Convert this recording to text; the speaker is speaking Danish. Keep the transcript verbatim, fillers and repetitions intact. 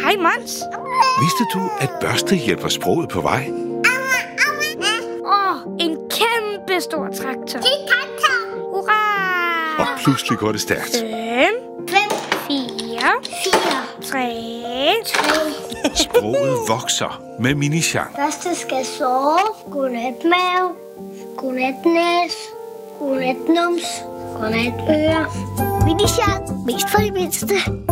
Hej, Mons. Vidste du, at børste hjælper sproget på vej? Åh, oh, en kæmpe stor traktor. Hurra! Og pludselig går det stærkt. Fem, fire, tre, Sproget vokser med Mini-Jean. Første skal sove. Godnat mave. Godnat næs. Godnat nums. Godnat øre. Mini-Jean. Mest for de mindste.